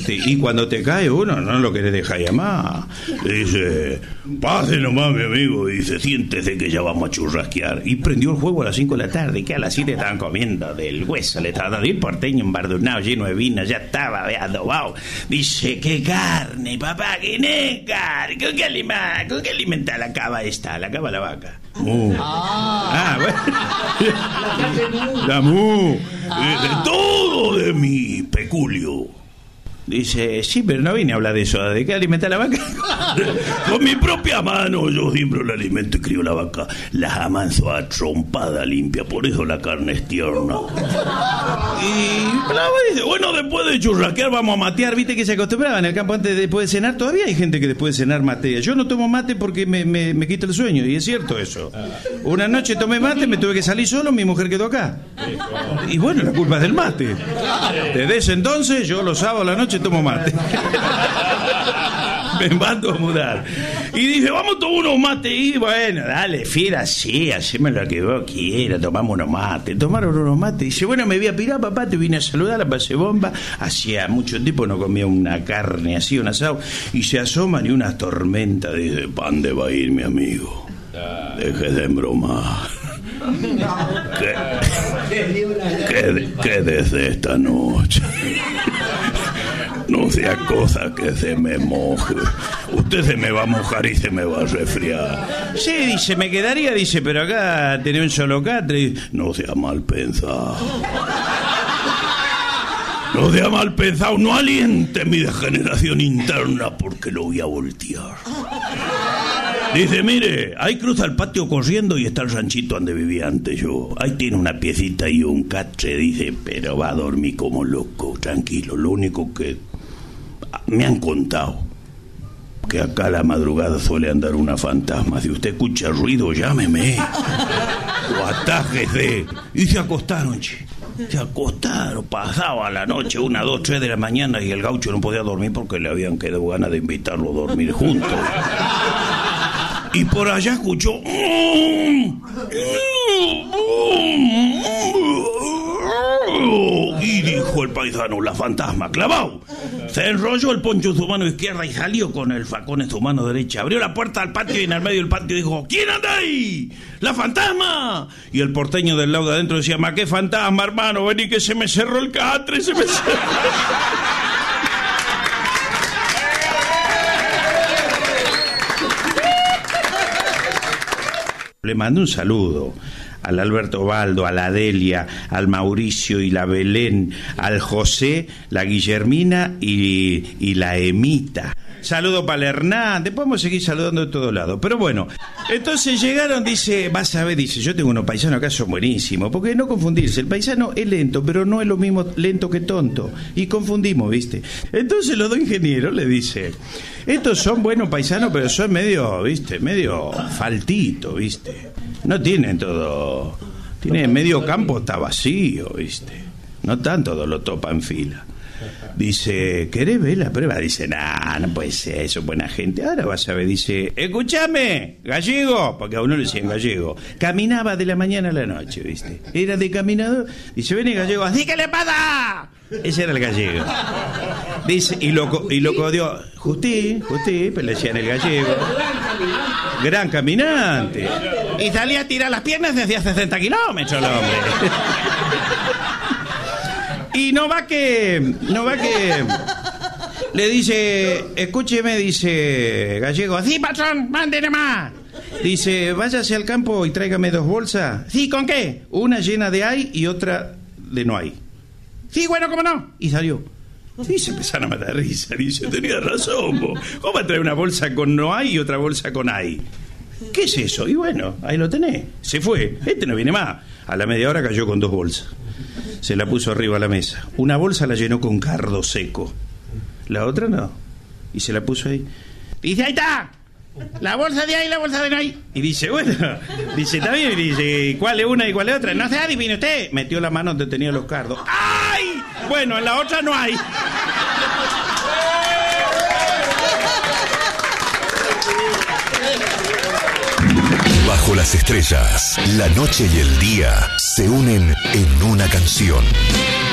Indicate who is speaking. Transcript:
Speaker 1: ¿viste? Y cuando te cae uno, no lo querés dejar llamar. Dice, pase nomás, mi amigo. Dice, siéntese que ya vamos a churrasquear. Y prendió el juego a las 5 de la tarde, que a las 7 estaban comiendo del hueso, le estaba dando el porteño embardunado, lleno de vino, ya estaba adobado. Dice, qué carne, papá, qué carne. ¿Con qué alimenta la cava esta? La cava la vaca. Bueno. La mu. De todo de mi peculio. Dice, sí, pero no vine a hablar de eso. ¿De qué alimenta la vaca? Con mi propia mano yo siempre la alimento y crío la vaca. La amanso a trompada limpia, por eso la carne es tierna. Y dice, bueno, después de churrasquear vamos a matear. Viste que se acostumbraba en el campo antes después de cenar. Todavía hay gente que después de cenar matea. Yo no tomo mate porque me quita el sueño, y es cierto eso. Una noche tomé mate, me tuve que salir solo, mi mujer quedó acá. Y bueno, la culpa es del mate. Desde ese entonces yo los sábados a la noche tomo mate. Me mando a mudar. Y dice, vamos a tomar unos mates. Y bueno, dale, fiera, sí, haceme lo que vos quieras, tomamos unos mates. Tomaron unos mates. Dice, bueno, me voy a pirar, papá, te vine a saludar, la pasé bomba. Hacía mucho tiempo no comía una carne así, un asado. Y se asoman y una tormenta. Dice, ¿pa' dónde va a ir, mi amigo? Deje de embromar. ¿Qué desde esta noche? No sea cosa que se me moje. Usted se me va a mojar y se me va a resfriar. Sí, dice, me quedaría, dice, pero acá tenía un solo catre. No sea mal pensado. No sea mal pensado. No aliente mi degeneración interna porque lo voy a voltear. Dice, mire, ahí cruza el patio corriendo y está el ranchito donde vivía antes yo. Ahí tiene una piecita y un catre, dice, pero va a dormir como loco, tranquilo. Lo único que me han contado, que acá a la madrugada suele andar una fantasma. Si usted escucha ruido, llámeme. O atájese. Y se acostaron, che. Se acostaron, pasaba la noche, 1, 2, 3 de la mañana, y el gaucho no podía dormir porque le habían quedado ganas de invitarlo a dormir juntos. Y por allá escuchó. Y dijo el paisano, la fantasma, clavado. Se enrolló el poncho en su mano izquierda y salió con el facón en su mano derecha. Abrió la puerta al patio y en el medio del patio dijo, ¿quién anda ahí? ¡La fantasma! Y el porteño del lado de adentro decía, ¿ma qué fantasma, hermano? Vení que se me cerró el catre, se me cerró. Le mando un saludo al Alberto Baldo, a la Delia, al Mauricio y la Belén, al José, la Guillermina y la Emita. Saludo para el Hernández, podemos seguir saludando de todos lados. Pero bueno, entonces llegaron, dice, vas a ver, dice, yo tengo unos paisanos acá, son buenísimos, porque no confundirse, el paisano es lento, pero no es lo mismo lento que tonto, y confundimos, ¿viste? Entonces los dos ingenieros le dicen, estos son buenos paisanos, pero son medio, ¿viste? Medio faltito, ¿viste? No tienen todo, tienen medio campo, está vacío, ¿viste? No están todos los topa en fila. Dice, ¿querés ver la prueba? Dice, nah, no puede ser, eso es buena gente. Ahora vas a ver, dice, escúchame, gallego, porque a uno le decían gallego. Caminaba de la mañana a la noche, ¿viste? Era de caminador. Dice, ven gallego, así que le pasa. Ese era el gallego. Dice, y lo codió, Justí, pero le decían el gallego. Gran caminante. Y salía a tirar las piernas desde 60 kilómetros el hombre. Y no va que le dice, escúcheme, dice gallego, sí, patrón, mándeme más. Dice, váyase al campo y tráigame 2 bolsas. Sí, ¿con qué? Una llena de hay y otra de no hay. Sí, bueno, ¿cómo no? Y salió. Y se empezaron a matar risa. Dice, tenía razón, vos. ¿Cómo va a traer una bolsa con no hay y otra bolsa con hay? ¿Qué es eso? Y bueno, ahí lo tenés. Se fue. Este no viene más. A la media hora cayó con 2 bolsas. Se la puso arriba a la mesa. Una bolsa la llenó con cardo seco. La otra no. Y se la puso ahí. Dice, ahí está. La bolsa de ahí y la bolsa de no hay. Y dice, bueno, dice, está bien. Y dice, ¿cuál es una y cuál es otra? No se adivine usted. Metió la mano donde tenía los cardos. ¡Ay! Bueno, en la otra no hay.
Speaker 2: Bajo las estrellas, la noche y el día se unen en una canción.